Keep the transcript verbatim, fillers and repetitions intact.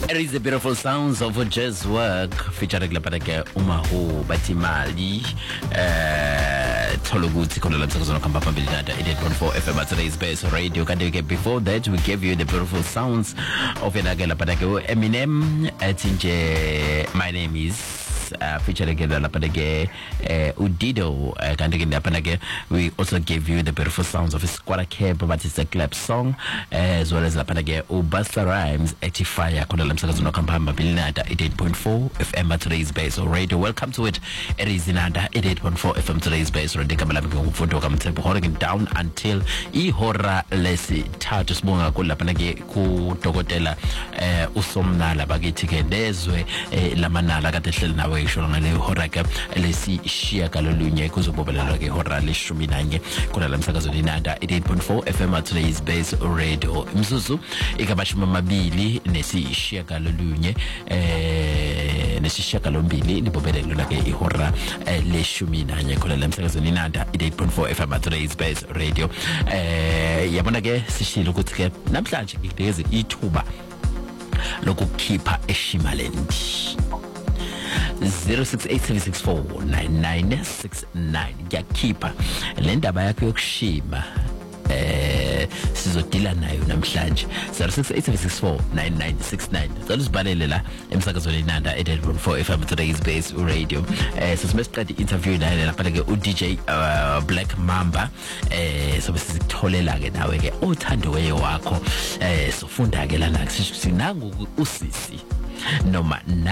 It is the beautiful sounds of jazz work featuring lapha uMahu Batimali uh Tologuti khona lamsakazona khamba phambili nada eighty-eight point four F M at today's base radio. Kanti before that we gave you the beautiful sounds of yenake lapha ke Eminem ethi nje my name is Uh, featuring lapha uh, Udido uh, kanti lapha ke we also gave you the beautiful sounds of Squatter Camp, but it's a clap song uh, as well as lapha ke Busta Rhymes ethi fire khona lamsakazona khamba phambili nada eighty-eight point four F M at today's base radio. Welcome to it. It is nada eighty-eight point four F M today's base radio. Kamala ngumfundo kaMthembu holding down until ihora lesithathu. Sibonga kulapha ke ku dokotela uh, uSomnala bakithi ke lezwe uh, lamanala kade hleli nawe isho ngale hora ke lesishiya kalolunye kuzobobelelwa ke hora leshumi nanye kula lamsakazo linanda eighty-eight point four F M at today's base radio. Imzuzu ikabashuma mabili nesishiya kalolunye eh nesishiya kalombili libobelelwa la ke ihora leshumi nanye kula lamsakazo linanda eighty-eight point four F M at today's base radio. Eh yabona ke sishilo ukuthi ke namhlanje ngideze ithuba lokukhipha eShimaland zero six eight seven six four nine nine six nine. Ngiyakhipa le ndaba yakho yokushima eh sizodila nayo namhlanje zero six eight seven six four nine nine six nine. Zalo sibalele la emsakazweni nanda eighty-eight point four F M today's base radio. Eh sisimesiqeda interview la lapha ke u D J uh, Black Mamba eh sobe sizitholela ke nawe ke uthando weyo wakho eh sofunda ke lana sinangu usisi noma